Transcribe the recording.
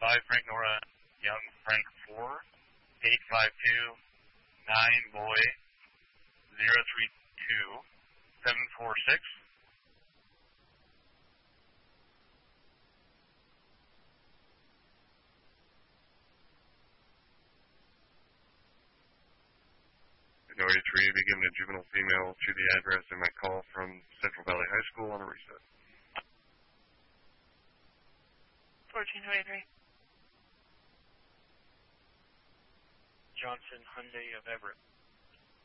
5 Frank Nora Young Frank 4, 852 9 Boy 032 746. No 83 to be given a juvenile female to the address in my call from Central Valley High School on a reset. 1423. Johnson Hyundai of Everett.